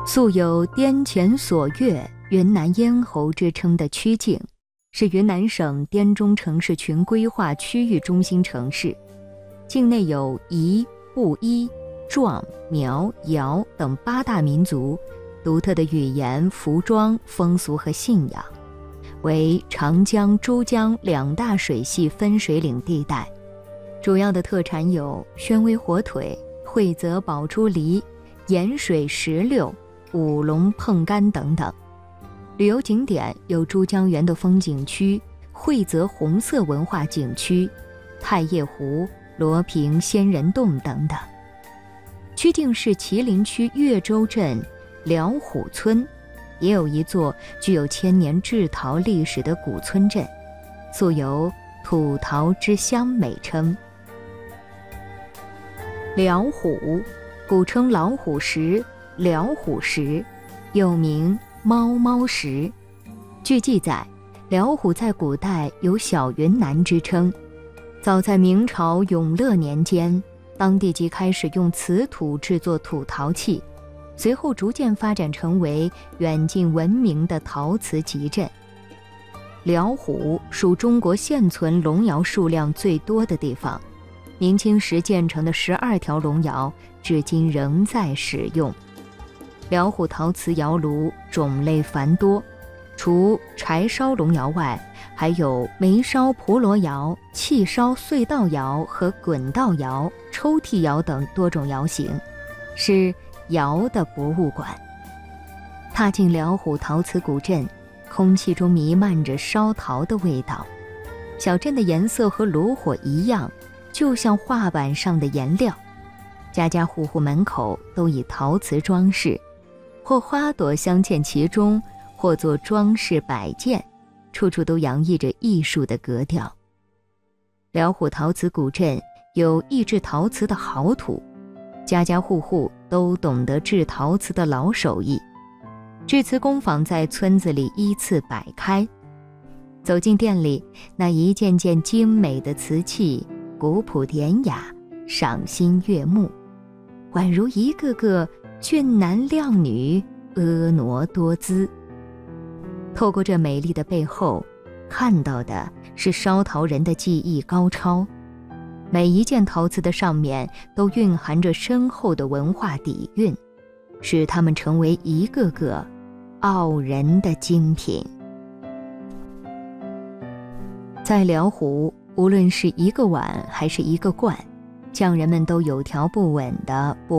素有滇黔锁月、云南咽喉之称的曲靖，是云南省滇中城市群规划区域中心城市，境内有彝、布依、壮、苗、瑶等8大民族，独特的语言、服装、风俗和信仰，为长江、珠江2大水系分水岭地带。主要的特产有宣威火腿、惠泽宝珠梨、盐水石榴、五龙碰干等等。旅游景点有珠江源的风景区、惠泽红色文化景区、太液湖、罗平仙人洞等等。曲靖市麒麟区岳州镇辽虎村也有一座具有1000年制陶历史的古村镇，素有土陶之乡美称。辽虎古称老虎石、辽虎石，又名猫猫石。据记载，辽虎在古代有小云南之称，早在明朝永乐年间，当地即开始用瓷土制作土陶器，随后逐渐发展成为远近闻名的陶瓷集镇。辽虎属中国现存龙窑数量最多的地方，明清时建成的12条龙窑至今仍在使用。辽虎陶瓷窑炉种类繁多，除柴烧龙窑外，还有煤烧婆罗窑、气烧隧道窑和滚道窑、抽屉窑等多种窑型，是窑的博物馆。踏进辽虎陶瓷古镇，空气中弥漫着烧陶的味道，小镇的颜色和炉火一样，就像画板上的颜料。家家户户门口都以陶瓷装饰，或花朵镶嵌其中，或作装饰摆件，处处都洋溢着艺术的格调。辽虎陶瓷古镇有艺制陶瓷的好土，家家户户都懂得制陶瓷的老手艺，制瓷工坊在村子里依次摆开。走进店里，那一件件精美的瓷器，古朴典雅，赏心悦目，宛如一个个俊男靓女，婀娜多姿。透过这美丽的背后，看到的是烧陶人的技艺高超，每一件陶瓷的上面都蕴含着深厚的文化底蕴，使它们成为一个个傲人的精品。在辽虎，无论是一个碗还是一个罐，匠人们都有条不紊地